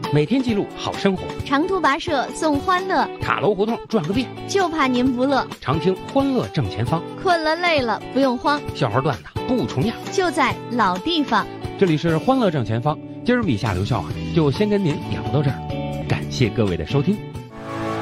每天记录好生活， 长途跋涉送欢乐， 塔楼胡同转个遍， 就怕您不乐。 常听欢乐正前方， 困了累了不用慌， 笑话段子不重样， 就在老地方。 这里是欢乐正前方，今儿米下留笑就先跟您聊到这儿，感谢各位的收听。